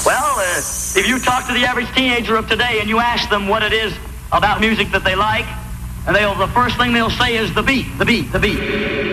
Well, if you talk to the average teenager of today and you ask them what it is about music that they like, and the first thing they'll say is the beat, the beat, the beat.